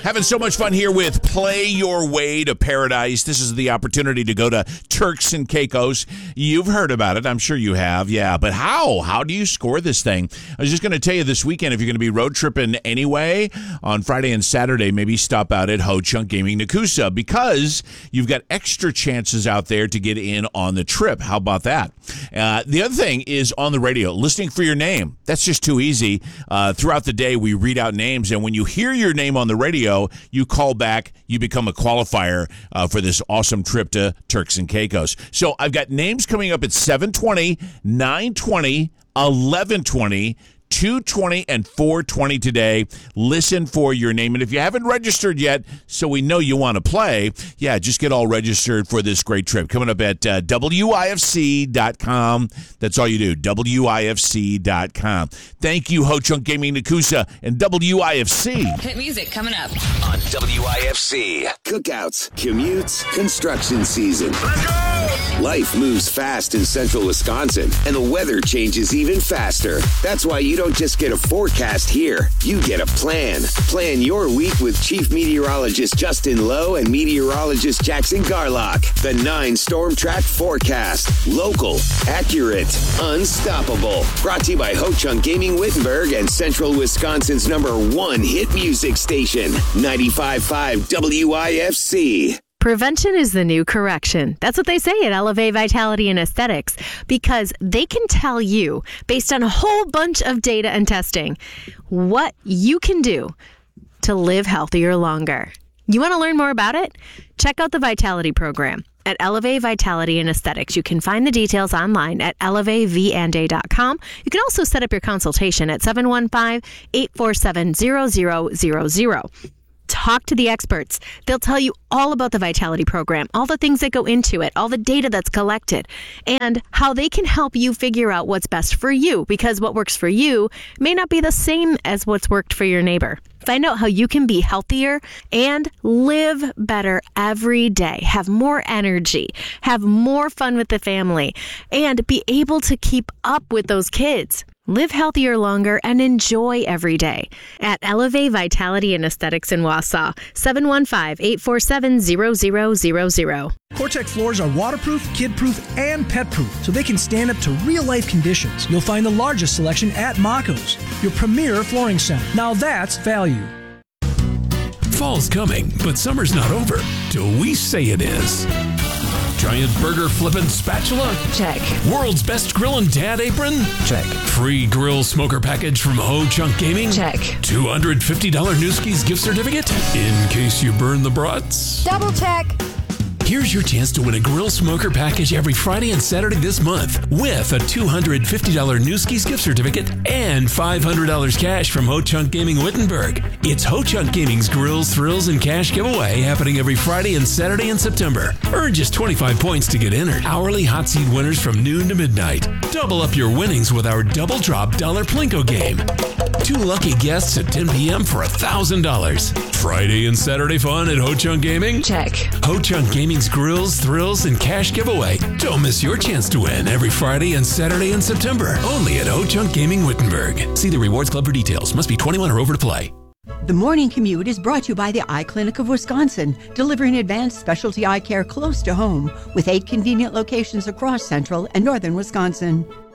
Having so much fun here with Play Your Way to Paradise. This is the opportunity to go to Turks and Caicos. You've heard about it. I'm sure you have. Yeah, but how? How do you score this thing? I was just going to tell you this weekend, if you're going to be road tripping anyway, on Friday and Saturday, maybe stop out at Ho Chunk Gaming Nakusa because you've got extra chances out there to get in on the trip. How about that? The other thing is on the radio, listening for your name. That's just too easy. Throughout the day, we read out names, and when you hear your name on the radio, you call back, you become a qualifier for this awesome trip to Turks and Caicos. So I've got names coming up at 7:20, 9:20, 11:20, 2:20 and 4:20 today. Listen for your name. And if you haven't registered yet, so we know you want to play, just get all registered for this great trip. Coming up at WIFC.com. That's all you do, WIFC.com. Thank you, Ho Chunk Gaming Nakusa and WIFC. Hit music coming up on WIFC. Cookouts, commutes, construction season. Let's go! Life moves fast in central Wisconsin, and the weather changes even faster. That's why you don't just get a forecast here. You get a plan. Plan your week with Chief Meteorologist Justin Lowe and Meteorologist Jackson Garlock. The 9 Storm Track Forecast. Local, accurate, unstoppable. Brought to you by Ho Chunk Gaming Wittenberg and Central Wisconsin's #1 hit music station, 95.5 WIFC. Prevention is the new correction. That's what they say at Elevate Vitality and Aesthetics, because they can tell you, based on a whole bunch of data and testing, what you can do to live healthier longer. You want to learn more about it? Check out the Vitality Program at Elevate Vitality and Aesthetics. You can find the details online at elevatevanda.com. You can also set up your consultation at 715-847-0000. Talk to the experts. They'll tell you all about the Vitality Program, all the things that go into it, all the data that's collected, and how they can help you figure out what's best for you, because what works for you may not be the same as what's worked for your neighbor. Find out how you can be healthier and live better every day, have more energy, have more fun with the family, and be able to keep up with those kids. Live healthier longer and enjoy every day at Elevate Vitality and Aesthetics in Wausau, 715-847-0000. Cortec floors are waterproof, kid-proof, and pet-proof, so they can stand up to real-life conditions. You'll find the largest selection at Mako's, your premier flooring center. Now that's value. Fall's coming, but summer's not over till we say it is. Giant burger flippin' spatula? Check. World's best grill and dad apron? Check. Free grill smoker package from Ho Chunk Gaming? Check. $250 Newski's gift certificate? In case you burn the brats? Double check. Here's your chance to win a grill smoker package every Friday and Saturday this month with a $250 Newski's gift certificate and $500 cash from Ho Chunk Gaming Wittenberg. It's Ho Chunk Gaming's Grills, Thrills, and Cash giveaway happening every Friday and Saturday in September. Earn just 25 points to get entered. Hourly hot seat winners from noon to midnight. Double up your winnings with our Double Drop Dollar Plinko game. 2 lucky guests at 10 p.m. for $1,000. Friday and Saturday fun at Ho Chunk Gaming? Check. Ho Chunk Gaming's Grills, Thrills, and Cash giveaway. Don't miss your chance to win every Friday and Saturday in September. Only at Ho Chunk Gaming Wittenberg. See the Rewards Club for details. Must be 21 or over to play. The Morning Commute is brought to you by the Eye Clinic of Wisconsin, delivering advanced specialty eye care close to home with 8 convenient locations across central and northern Wisconsin.